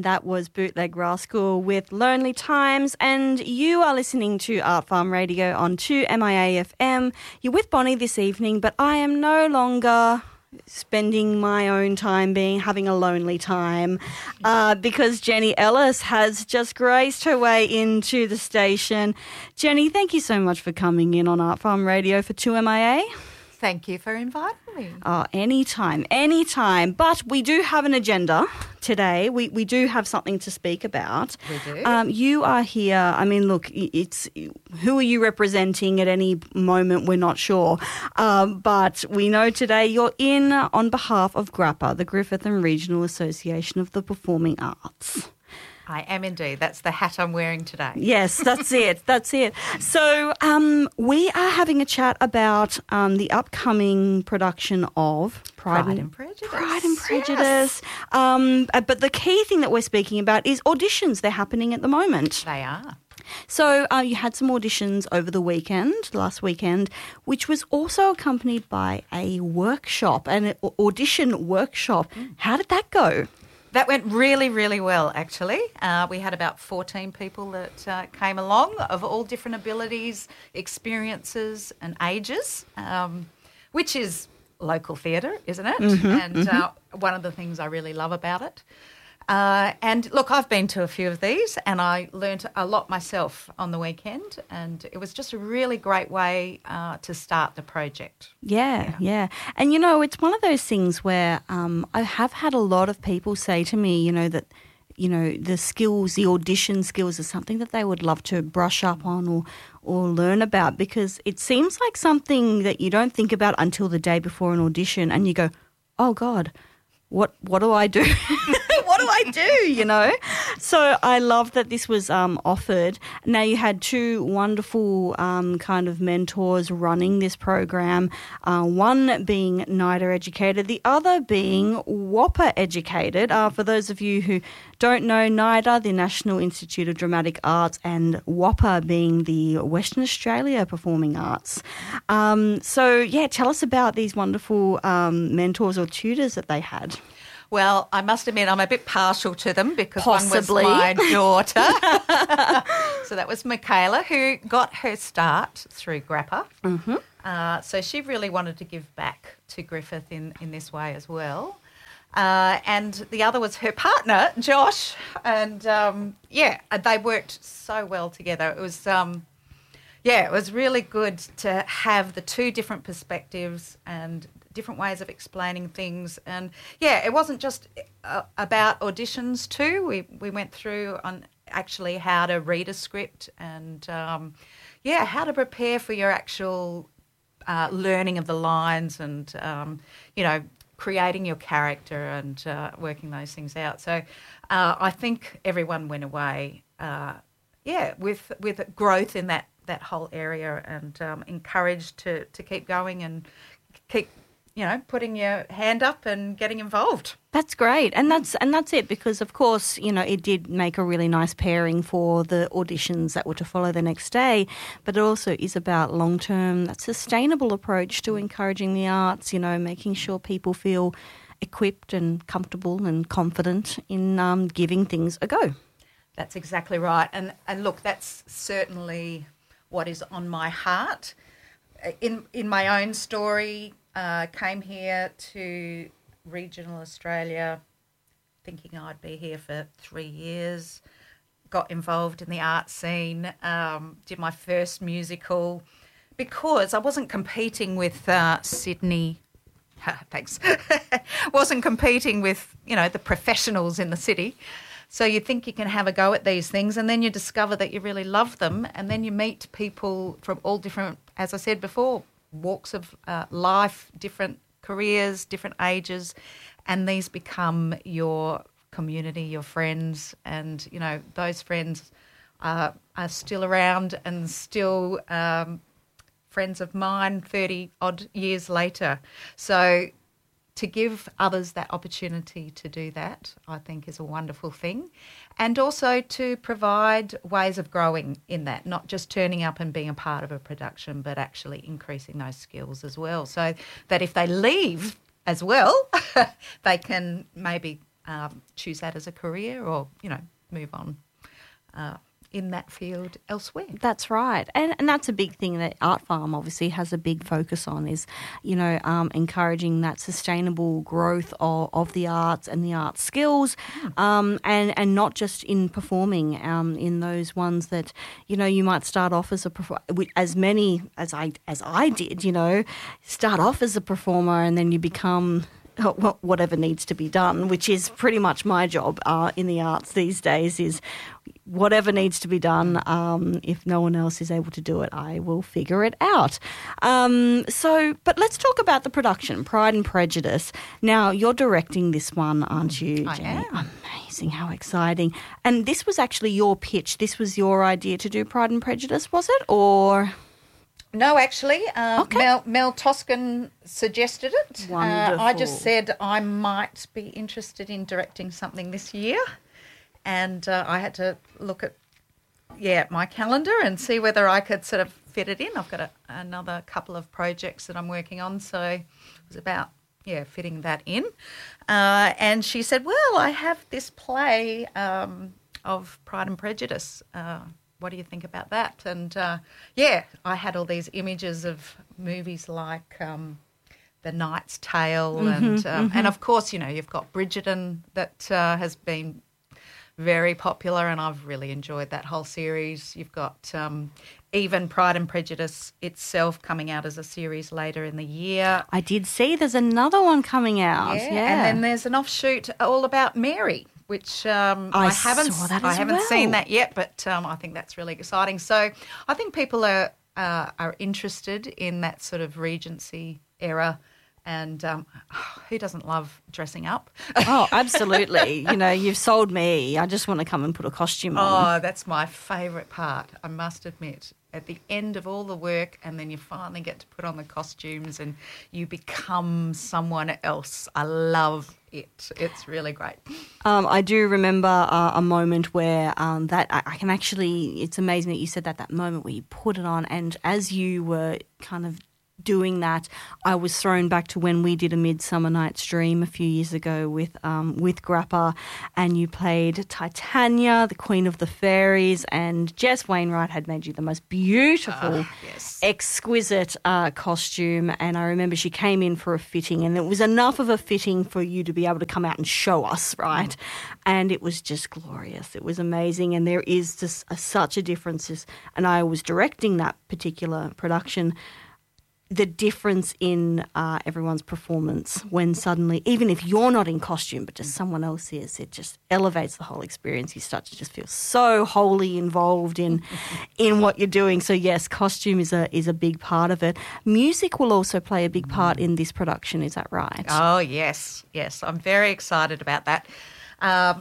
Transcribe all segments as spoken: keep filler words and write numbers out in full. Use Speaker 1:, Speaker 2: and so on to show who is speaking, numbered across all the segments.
Speaker 1: that was Bootleg Rascal with Lonely Times, and you are listening to Art Farm Radio on two M I A F M. You're with Bonnie this evening, but I am no longer spending my own time being having a lonely time uh, because Jenny Ellis has just graced her way into the station. Jenny, thank you so much for coming in on Art Farm Radio for two M I A.
Speaker 2: Thank you for inviting me.
Speaker 1: Oh, anytime, anytime. But we do have an agenda today. We we do have something to speak about.
Speaker 2: We do.
Speaker 1: Um, you are here. I mean, look, it's who are you representing at any moment? We're not sure. Um, but we know today you're in on behalf of GRAPPA, the Griffith and Regional Association of the Performing Arts.
Speaker 2: I am indeed. That's the hat I'm wearing today.
Speaker 1: Yes, that's it. That's it. So um, we are having a chat about um, the upcoming production of Pride,
Speaker 2: Pride
Speaker 1: and,
Speaker 2: and Prejudice.
Speaker 1: Pride and Prejudice.
Speaker 2: Yes.
Speaker 1: Um, uh, but the key thing that we're speaking about is auditions. They're happening at the moment.
Speaker 2: They are.
Speaker 1: So uh, you had some auditions over the weekend, last weekend, which was also accompanied by a workshop, an audition workshop. Mm. How did that go?
Speaker 2: That went really, really well, actually. Uh, we had about fourteen people that uh, came along of all different abilities, experiences and ages, um, which is local theatre, isn't it?
Speaker 1: Mm-hmm,
Speaker 2: and
Speaker 1: mm-hmm.
Speaker 2: Uh, one of the things I really love about it. Uh, and look, I've been to a few of these and I learnt a lot myself on the weekend, and it was just a really great way uh, to start the project.
Speaker 1: Yeah, yeah, yeah. And, you know, it's one of those things where um, I have had a lot of people say to me, you know, that, you know, the skills, the audition skills are something that they would love to brush up on or, or learn about, because it seems like something that you don't think about until the day before an audition and you go, oh, God, what what do I do? What do I do, you know? So I love that this was um, offered. Now you had two wonderful um, kind of mentors running this program, uh, one being NIDA educated, the other being WAPA educated. Uh, for those of you who don't know, NIDA, the National Institute of Dramatic Arts, and WAPA being the Western Australia Performing Arts. Um, so, yeah, tell us about these wonderful um, mentors or tutors that they had.
Speaker 2: Well, I must admit I'm a bit partial to them because
Speaker 1: Possibly.
Speaker 2: one was my daughter. So that was Michaela, who got her start through GRAPPA.
Speaker 1: Mm-hmm.
Speaker 2: Uh, so she really wanted to give back to Griffith in, in this way as well. Uh, and the other was her partner, Josh. And, um, yeah, they worked so well together. It was, um, yeah, it was really good to have the two different perspectives and different ways of explaining things. And, yeah, it wasn't just uh, about auditions too. We, we went through on actually how to read a script and, um, yeah, how to prepare for your actual uh, learning of the lines and, um, you know, creating your character and uh, working those things out. So uh, I think everyone went away, uh, yeah, with with growth in that, that whole area and um, encouraged to, to keep going and keep, you know, putting your hand up and getting involved.
Speaker 1: That's great. And that's and that's it, because, of course, you know, it did make a really nice pairing for the auditions that were to follow the next day, but it also is about long-term, that sustainable approach to encouraging the arts, you know, making sure people feel equipped and comfortable and confident in um, giving things a go.
Speaker 2: That's exactly right. And, and look, that's certainly what is on my heart. In, in my own story, uh, came here to regional Australia thinking I'd be here for three years, got involved in the art scene, um, did my first musical because I wasn't competing with uh, Sydney, thanks, wasn't competing with, you know, the professionals in the city. So you think you can have a go at these things and then you discover that you really love them, and then you meet people from all different, as I said before, walks of uh, life, different careers, different ages, and these become your community, your friends, and, you know, those friends uh, are still around and still um, friends of mine thirty odd years later. So to give others that opportunity to do that, I think, is a wonderful thing. And also to provide ways of growing in that, not just turning up and being a part of a production, but actually increasing those skills as well, so that if they leave as well, they can maybe um, choose that as a career or, you know, move on uh, in that field elsewhere.
Speaker 1: That's right. And and that's a big thing that Art Farm obviously has a big focus on is, you know, um, encouraging that sustainable growth of, of the arts and the art skills mm. um, and, and not just in performing, um, in those ones that, you know, you might start off as a performer, as many as I, as I did, you know, start off as a performer and then you become whatever needs to be done, which is pretty much my job uh, in the arts these days, is whatever needs to be done. Um, if no one else is able to do it, I will figure it out. Um, so, but let's talk about the production, Pride and Prejudice. Now, you're directing this one, aren't you,
Speaker 2: I
Speaker 1: Jenny?
Speaker 2: am.
Speaker 1: Amazing, how exciting. And this was actually your pitch. This was your idea to do Pride and Prejudice, was it? Or...
Speaker 2: No, actually, uh,
Speaker 1: okay.
Speaker 2: Mel, Mel Toscan suggested it.
Speaker 1: Wonderful.
Speaker 2: Uh, I just said I might be interested in directing something this year, and uh, I had to look at yeah my calendar and see whether I could sort of fit it in. I've got a, another couple of projects that I'm working on, so it was about yeah fitting that in. Uh, and she said, "Well, I have this play um, of Pride and Prejudice." Uh, What do you think about that? And, uh, yeah, I had all these images of movies like um, The Knight's Tale
Speaker 1: mm-hmm,
Speaker 2: and, um,
Speaker 1: mm-hmm.
Speaker 2: and, of course, you know, you've got Bridgerton that uh, has been very popular and I've really enjoyed that whole series. You've got um, even Pride and Prejudice itself coming out as a series later in the year.
Speaker 1: I did see there's another one coming out.
Speaker 2: Yeah,
Speaker 1: yeah.
Speaker 2: and then there's an offshoot all about Mary, which um,
Speaker 1: I
Speaker 2: I haven't
Speaker 1: saw that
Speaker 2: I
Speaker 1: as
Speaker 2: haven't
Speaker 1: well.
Speaker 2: seen that yet, but um, I think that's really exciting. So I think people are uh, are interested in that sort of Regency era, and um, who doesn't love dressing up?
Speaker 1: Oh, absolutely. You know, you've sold me. I just want to come and put a costume on.
Speaker 2: Oh, that's my favourite part, I must admit. At the end of all the work and then you finally get to put on the costumes and you become someone else. I love it. It's really great.
Speaker 1: Um, I do remember uh, a moment where um, that I, I can actually, it's amazing that you said that, that moment where you put it on and as you were kind of doing that, I was thrown back to when we did A Midsummer Night's Dream a few years ago with um, with Grappa, and you played Titania, the Queen of the Fairies, and Jess Wainwright had made you the most beautiful,
Speaker 2: uh, yes.
Speaker 1: exquisite uh, costume. And I remember she came in for a fitting, and it was enough of a fitting for you to be able to come out and show us, right? Mm. And it was just glorious. It was amazing, and there is just a, such a difference. And I was directing that particular production. The difference in uh, everyone's performance when suddenly, even if you're not in costume, but just someone else is, it just elevates the whole experience. You start to just feel so wholly involved in in what you're doing. So yes, costume is a is a big part of it. Music will also play a big part in this production. Is that right?
Speaker 2: Oh yes, yes. I'm very excited about that. Um,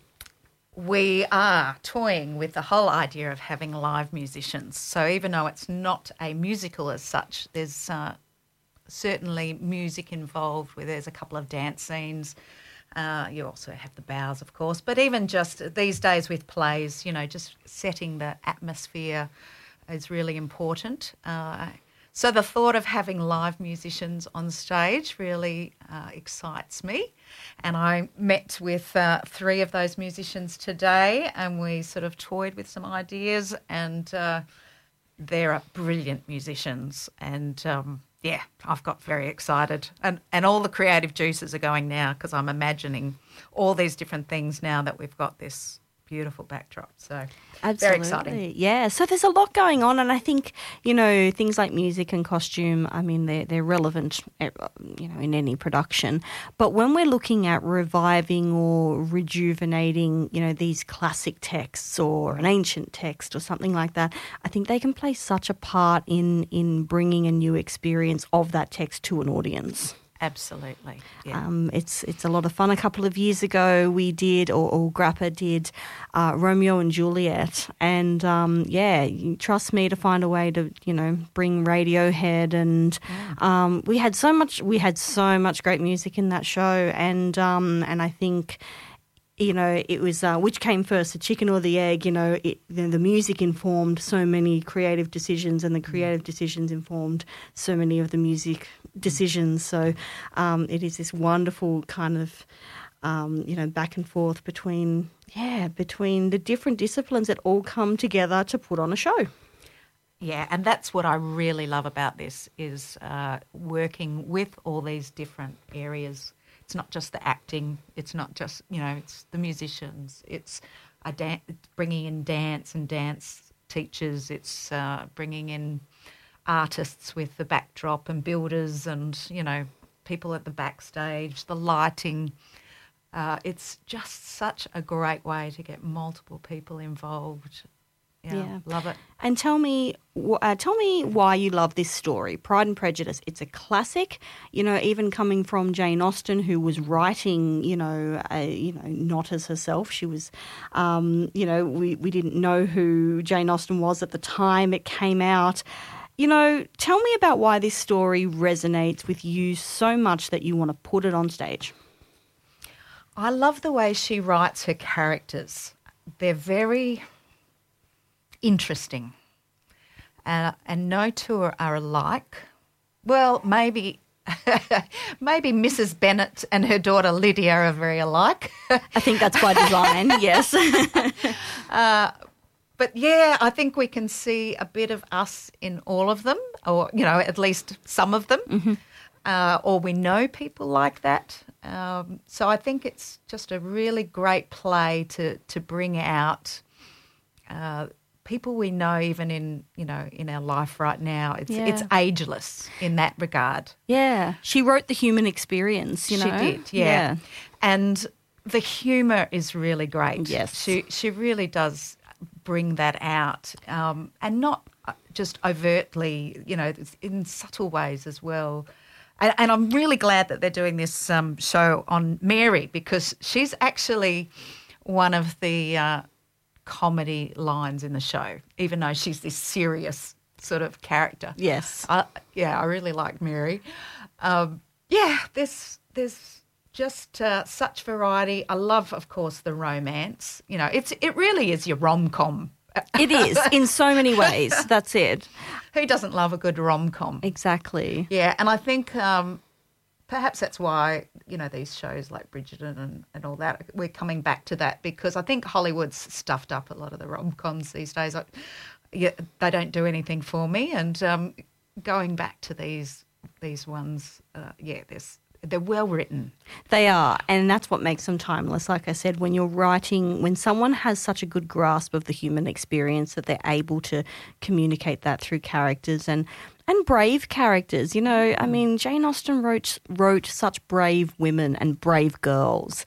Speaker 2: We are toying with the whole idea of having live musicians. So even though it's not a musical as such, there's uh, certainly music involved where there's a couple of dance scenes. Uh, you also have the bows, of course. But even just these days with plays, you know, just setting the atmosphere is really important. Uh, so the thought of having live musicians on stage really uh, excites me. And I met with uh, three of those musicians today and we sort of toyed with some ideas and uh, they're brilliant musicians. And, um, yeah, I've got very excited. And, and all the creative juices are going now because I'm imagining all these different things now that we've got this beautiful backdrop. So
Speaker 1: Absolutely.
Speaker 2: Very exciting.
Speaker 1: Yeah. So there's a lot going on, and I think, you know, things like music and costume, I mean, they're, they're relevant, you know, in any production. But when we're looking at reviving or rejuvenating, you know, these classic texts or an ancient text or something like that, I think they can play such a part in, in bringing a new experience of that text to an audience.
Speaker 2: Absolutely. Yeah.
Speaker 1: Um, it's it's a lot of fun. A couple of years ago we did, or, or Grappa did, uh, Romeo and Juliet. And, um, yeah, you trust me to find a way to, you know, bring Radiohead. And yeah. um, we had so much we had so much great music in that show. And um, and I think, you know, it was uh, which came first, the chicken or the egg? You know, it, the, the music informed so many creative decisions, and the creative decisions informed so many of the music decisions. So um, it is this wonderful kind of um, you know, back and forth between, yeah, between the different disciplines that all come together to put on a show.
Speaker 2: Yeah, and that's what I really love about this is uh, working with all these different areas. It's not just the acting. It's not just, you know, it's the musicians. It's a dan- bringing in dance and dance teachers. It's uh, bringing in artists with the backdrop and builders and, you know, people at the backstage, the lighting. Uh, it's just such a great way to get multiple people involved. Yeah,
Speaker 1: Yeah.
Speaker 2: love it.
Speaker 1: And tell me, wh- uh, tell me why you love this story, Pride and Prejudice. It's a classic, you know, even coming from Jane Austen, who was writing, you know, uh, you know, not as herself. She was, um, you know, we, we didn't know who Jane Austen was at the time it came out. You know, tell me about why this story resonates with you so much that you want to put it on stage.
Speaker 2: I love the way she writes her characters. They're very interesting. Uh, and no two are, are alike. Well, maybe maybe Missus Bennet and her daughter Lydia are very alike.
Speaker 1: I think that's by design, yes.
Speaker 2: uh, but yeah, I think we can see a bit of us in all of them, or, you know, at least some of them. Mm-hmm. Uh, or we know people like that. Um, so I think it's just a really great play to, to bring out uh, people we know even in, you know, in our life right now. It's
Speaker 1: Yeah.
Speaker 2: it's ageless in that regard.
Speaker 1: Yeah. She wrote the human experience, you know.
Speaker 2: She did, yeah.
Speaker 1: Yeah.
Speaker 2: And the humour is really great.
Speaker 1: Yes.
Speaker 2: She, she really does bring that out, um, and not just overtly, you know, in subtle ways as well. And, and I'm really glad that they're doing this um, show on Mary, because she's actually one of the uh, comedy lines in the show, even though she's this serious sort of character.
Speaker 1: Yes.
Speaker 2: Uh, yeah, I really like Mary. Um, yeah, there's there's just uh, such variety. I love, of course, the romance. You know, it's it really is your rom-com.
Speaker 1: It is, in so many ways. That's it.
Speaker 2: Who doesn't love a good rom-com?
Speaker 1: Exactly.
Speaker 2: Yeah, and I think um, perhaps that's why, you know, these shows like Bridgerton and, and all that, we're coming back to that, because I think Hollywood's stuffed up a lot of the rom-coms these days. I, yeah, they don't do anything for me, and um, going back to these these ones, uh, yeah, there's they're well written.
Speaker 1: They are, and that's what makes them timeless. Like I said, when you're writing, when someone has such a good grasp of the human experience that they're able to communicate that through characters and and brave characters. You know, I mean, Jane Austen wrote wrote such brave women and brave girls.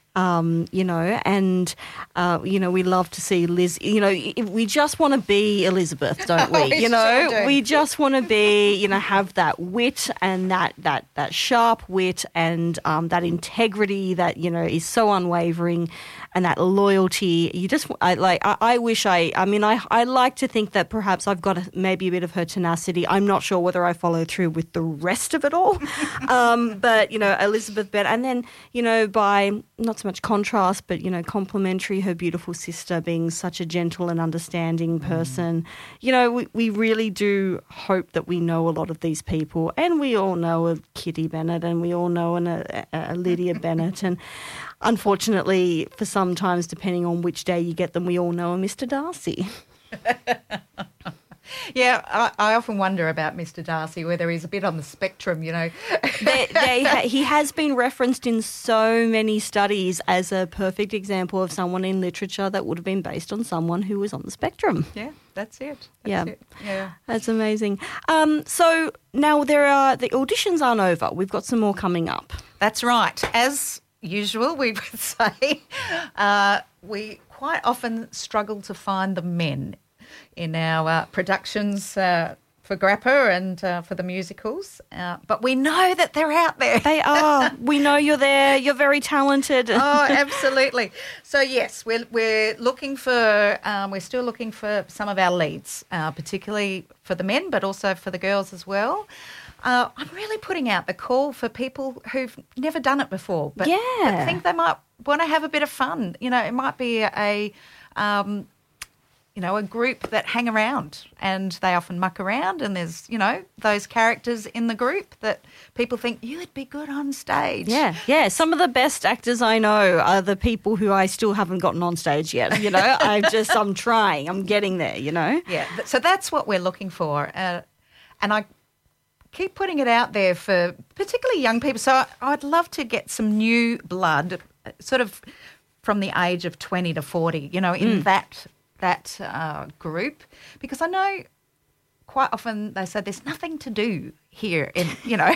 Speaker 1: Um, you know, and, uh, you know, we love to see Liz, you know, we just want to be Elizabeth, don't we?
Speaker 2: We
Speaker 1: you know,
Speaker 2: sure do.
Speaker 1: we just want to be, you know, have that wit and that, that, that sharp wit and um, that integrity that, you know, is so unwavering, and that loyalty. You just, I like, I, I wish I, I mean, I, I like to think that perhaps I've got a, maybe a bit of her tenacity. I'm not sure whether I follow through with the rest of it all. um, but, you know, Elizabeth Bennet, and then, you know, by not so much contrast, but, you know, complimentary, her beautiful sister being such a gentle and understanding person. Mm. You know, we, we really do hope that we know a lot of these people, and we all know a Kitty Bennet, and we all know an, a, a Lydia Bennet, and unfortunately, for sometimes, depending on which day you get them, we all know a Mister Darcy.
Speaker 2: Yeah, I, I often wonder about Mister Darcy, whether he's a bit on the spectrum, you know.
Speaker 1: they, they, he has been referenced in so many studies as a perfect example of someone in literature that would have been based on someone who was on the spectrum.
Speaker 2: Yeah, that's it. That's
Speaker 1: yeah.
Speaker 2: it. Yeah.
Speaker 1: That's amazing. Um, so now there are the auditions aren't over. We've got some more coming up.
Speaker 2: That's right. As usual, we would say, uh, we quite often struggle to find the men in our uh, productions uh, for Grappa and uh, for the musicals, uh, but we know that they're out there.
Speaker 1: They are. We know you're there. You're very talented.
Speaker 2: Oh, absolutely. So yes, we're we're looking for um, we're still looking for some of our leads, uh, particularly for the men, but also for the girls as well. Uh, I'm really putting out the call for people who've never done it before, but,
Speaker 1: Yeah.
Speaker 2: but think they might want to have a bit of fun. You know, it might be a um, you know, a group that hang around, and they often muck around, and there's, you know, those characters in the group that people think you'd be good on stage.
Speaker 1: Yeah, yeah. Some of the best actors I know are the people who I still haven't gotten on stage yet. You know, I just, I'm trying, I'm getting there, you know.
Speaker 2: Yeah, th- so that's what we're looking for. Uh, and I keep putting it out there for particularly young people. So I, I'd love to get some new blood, uh, sort of from the age of twenty to forty, you know, in mm. that that uh, group, because I know quite often they say there's nothing to do here in, you know.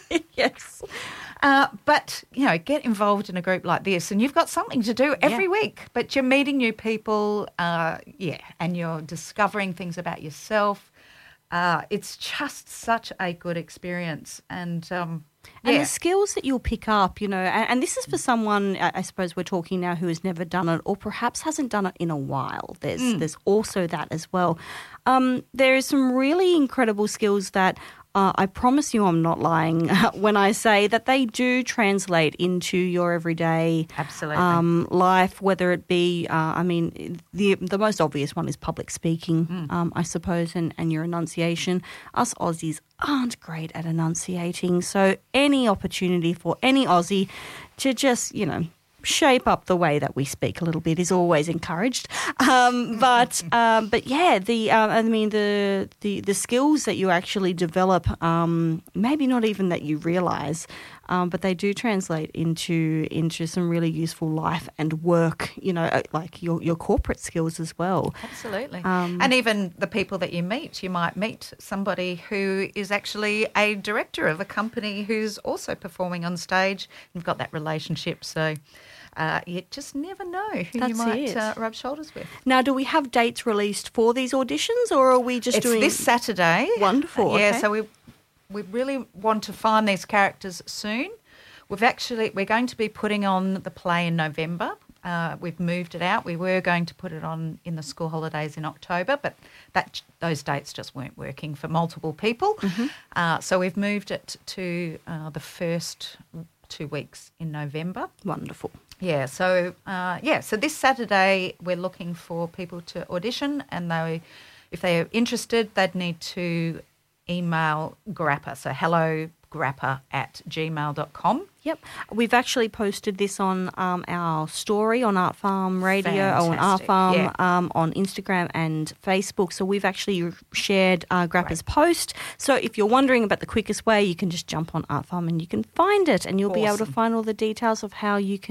Speaker 1: Yes.
Speaker 2: Uh, but, you know, get involved in a group like this and you've got something to do every yeah. week, but you're meeting new people, uh, yeah, and you're discovering things about yourself. Uh, it's just such a good experience. And, um,
Speaker 1: And
Speaker 2: yeah.
Speaker 1: the skills that you'll pick up, you know, and, and this is for someone, I suppose we're talking now, who has never done it or perhaps hasn't done it in a while. There's mm. there's also that as well. Um, there is some really incredible skills that uh, I promise you I'm not lying when I say that they do translate into your everyday
Speaker 2: Absolutely.
Speaker 1: Um, life, whether it be, uh, I mean, the the most obvious one is public speaking, mm. um, I suppose, and, and your enunciation. Us Aussies aren't great at enunciating, so any opportunity for any Aussie to just, you know, shape up the way that we speak a little bit is always encouraged. Um, but um, but yeah, the uh, I mean the, the the skills that you actually develop, um, maybe not even that you realise, um, but they do translate into into some really useful life and work. You know, like your your corporate skills as well.
Speaker 2: Absolutely,
Speaker 1: um,
Speaker 2: and even the people that you meet. You might meet somebody who is actually a director of a company who's also performing on stage. You've got that relationship, so. Uh, you just never know who
Speaker 1: That's
Speaker 2: you might
Speaker 1: it.
Speaker 2: uh, rub shoulders with.
Speaker 1: Now, do we have dates released for these auditions, or are we just
Speaker 2: it's
Speaker 1: doing...
Speaker 2: It's this Saturday.
Speaker 1: Wonderful.
Speaker 2: Yeah,
Speaker 1: okay.
Speaker 2: so we we really want to find these characters soon. We've actually, we're going to be putting on the play in November. Uh, we've moved it out. We were going to put it on in the school holidays in October, but that those dates just weren't working for multiple people.
Speaker 1: Mm-hmm.
Speaker 2: Uh, so we've moved it to uh, the first two weeks in November.
Speaker 1: Wonderful.
Speaker 2: Yeah, so uh, yeah, so this Saturday we're looking for people to audition, and they, if they are interested, they'd need to email Grappa, so hello grappa at gmail dot com.
Speaker 1: Yep. We've actually posted this on um, our story on Art Farm Radio,
Speaker 2: Fantastic.
Speaker 1: or on Art Farm
Speaker 2: yeah.
Speaker 1: um, on Instagram and Facebook. So we've actually shared uh, Grappa's Great. post. So if you're wondering about the quickest way, you can just jump on Art Farm and you can find it, and you'll
Speaker 2: Awesome.
Speaker 1: be able to find all the details of how you can